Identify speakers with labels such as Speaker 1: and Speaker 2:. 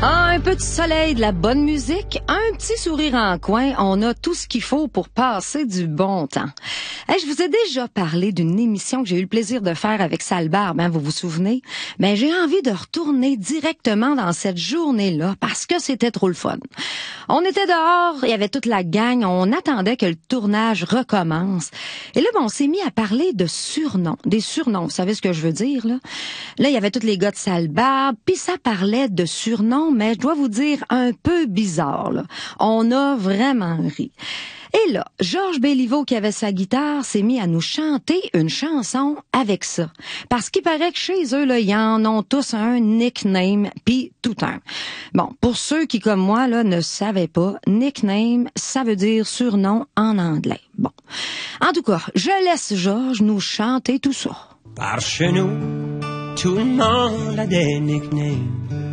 Speaker 1: Ah, un peu de soleil, de la bonne musique, un petit sourire en coin, on a tout ce qu'il faut pour passer du bon temps. Hey, je vous ai déjà parlé d'une émission que j'ai eu le plaisir de faire avec Sal Barbe, hein, vous vous souvenez? Ben, j'ai envie de retourner directement dans cette journée-là parce que c'était trop le fun. On était dehors, il y avait toute la gang, on attendait que le tournage recommence. Et là, on s'est mis à parler de surnoms, des surnoms, vous savez ce que je veux dire, là? Là, il y avait tous les gars de Sal Barbe, puis ça parlait de surnoms, mais je dois vous dire un peu bizarre, là. On a vraiment ri. Et là, Georges Béliveau, qui avait sa guitare, s'est mis à nous chanter une chanson avec ça. Parce qu'il paraît que chez eux, là, ils en ont tous un nickname, puis tout un. Bon, pour ceux qui, comme moi, là, ne savaient pas, nickname, ça veut dire surnom en anglais. Bon. En tout cas, je laisse Georges nous chanter tout ça.
Speaker 2: Par chez nous, tout le monde a des nicknames.